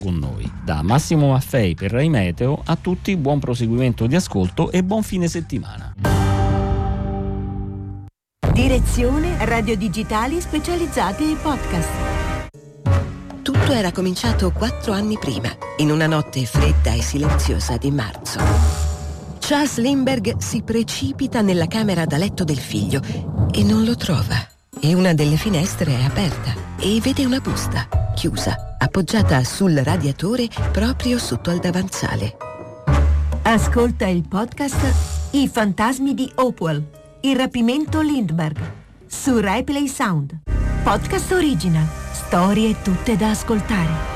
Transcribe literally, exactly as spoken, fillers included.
con noi. Da Massimo Maffei per Rai Meteo, a tutti buon proseguimento di ascolto e buon fine settimana. Direzione Radio Digitali Specializzate e Podcast. Tutto era cominciato quattro anni prima, in una notte fredda e silenziosa di marzo. Charles Lindbergh si precipita nella camera da letto del figlio e non lo trova. E una delle finestre è aperta e vede una busta, chiusa, appoggiata sul radiatore proprio sotto al davanzale. Ascolta il podcast I fantasmi di Hopewell, il rapimento Lindbergh, su Rai Play Sound. Podcast original, storie tutte da ascoltare.